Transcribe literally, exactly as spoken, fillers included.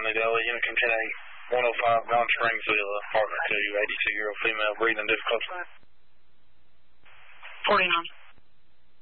need L A Unicum ten A, one oh five Gone Springsville, partner two, eighty-two-year-old female, breathing difficulty. forty-nine.